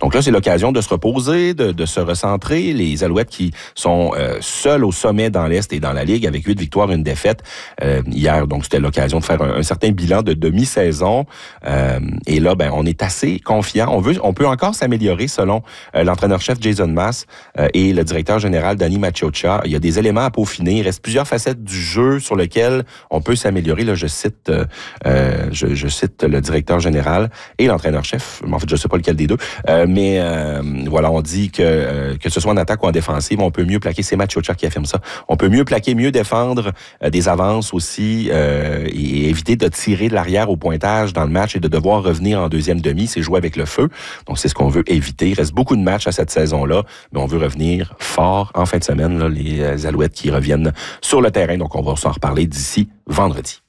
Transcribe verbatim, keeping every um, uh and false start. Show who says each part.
Speaker 1: Donc là, c'est l'occasion de se reposer, de, de se recentrer. Les Alouettes qui sont euh, seuls au sommet dans l'Est et dans la Ligue avec huit victoires, une défaite euh, hier. Donc, c'était l'occasion de faire un, un certain bilan de demi-saison. Euh, et là, ben, on est assez confiant. On veut, on peut encore s'améliorer selon euh, l'entraîneur-chef Jason Maas euh, et le directeur général Danny Maciocia. Il y a des éléments à peaufiner. Il reste plusieurs facettes du jeu sur lesquelles on peut s'améliorer. Là, je cite, euh, euh, je, je cite le directeur général et l'entraîneur-chef. En fait, je sais pas lequel des deux. Euh, mais euh, voilà, on dit que euh, que ce soit en attaque ou en défensive, on peut mieux plaquer. C'est Maciocia qui affirme ça. On peut mieux plaquer, mieux défendre, euh, des avances aussi euh, et éviter de tirer de l'arrière au pointage dans le match et de devoir revenir en deuxième demi. C'est jouer avec le feu. Donc, c'est ce qu'on veut éviter. Il reste beaucoup de matchs à cette saison-là, mais on veut revenir fort en fin de semaine. Là, les Alouettes qui reviennent sur le terrain. Donc, on va s'en reparler d'ici vendredi.